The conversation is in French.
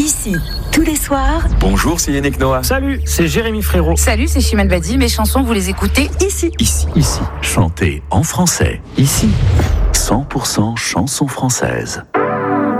Ici, tous les soirs. Bonjour, c'est Yannick Noah. Salut, c'est Jérémy Frérot. Salut, c'est Chimène Badi. Mes chansons, vous les écoutez ici. Ici. Chantez en français. Ici. 100% chansons françaises.